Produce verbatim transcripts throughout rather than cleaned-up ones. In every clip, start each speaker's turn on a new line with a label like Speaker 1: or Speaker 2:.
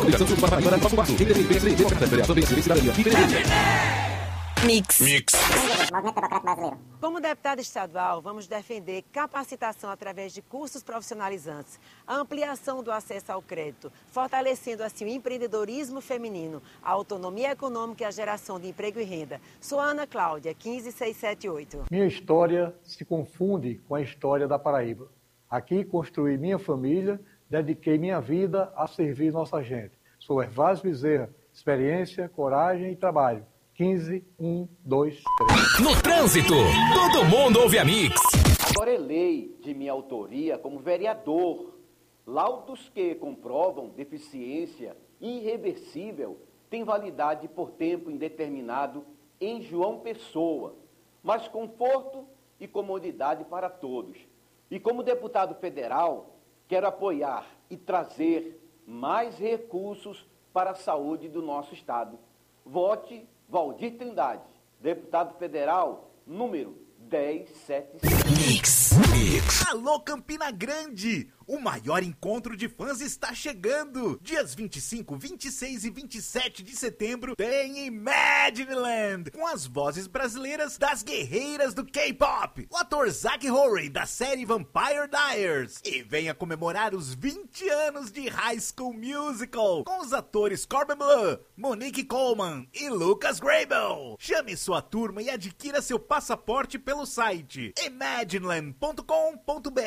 Speaker 1: Mix.
Speaker 2: Mix.
Speaker 3: Movimento Democrático Brasileiro.
Speaker 4: Como deputada estadual, vamos defender capacitação através de cursos profissionalizantes, a ampliação do acesso ao crédito, fortalecendo assim o empreendedorismo feminino, a autonomia econômica e a geração de emprego e renda. Sou Ana Cláudia, quinze mil seiscentos e setenta e oito.
Speaker 5: Minha história se confunde com a história da Paraíba. Aqui construí minha família, dediquei minha vida a servir nossa gente. Sou Hervás Bezerra, experiência, coragem e trabalho. quinze, um, dois, três.
Speaker 6: No trânsito, todo mundo ouve a Mix.
Speaker 7: Agora é lei de minha autoria como vereador. Laudos que comprovam deficiência irreversível têm validade por tempo indeterminado em João Pessoa, mas conforto e comodidade para todos. E como deputado federal, quero apoiar e trazer mais recursos para a saúde do nosso estado. Vote Valdir Trindade, deputado federal, número dez setenta e cinco.
Speaker 6: Mix. Mix.
Speaker 8: Alô, Campina Grande! O maior encontro de fãs está chegando! Dias vinte e cinco, vinte e seis e vinte e sete de setembro tem Imagineland, com as vozes brasileiras das guerreiras do K-pop, o ator Zack Horry, da série Vampire Diaries, e venha comemorar os vinte anos de High School Musical, com os atores Corbin Bleu, Monique Coleman e Lucas Grabel. Chame sua turma e adquira seu passaporte pelo site imagineland ponto com ponto br.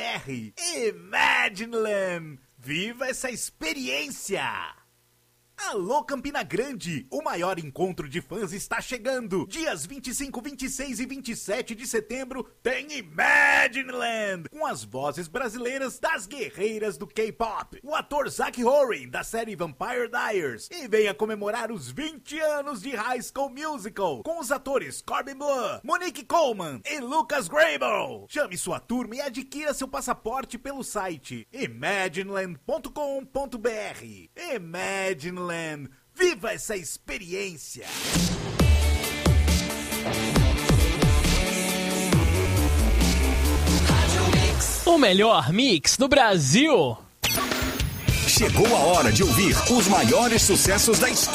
Speaker 8: Imagineland! Viva essa experiência! Alô, Campina Grande! O maior encontro de fãs está chegando! Dias vinte e cinco, vinte e seis e vinte e sete de setembro tem Imagineland! Com as vozes brasileiras das guerreiras do K-pop, o ator Zack Horry, da série Vampire Diaries, e venha comemorar os vinte anos de High School Musical, com os atores Corbin Bleu, Monique Coleman e Lucas Grabel. Chame sua turma e adquira seu passaporte pelo site imagineland ponto com ponto br. Imagineland! Viva essa experiência!
Speaker 1: O melhor mix do Brasil.
Speaker 6: Chegou a hora de ouvir os maiores sucessos da história.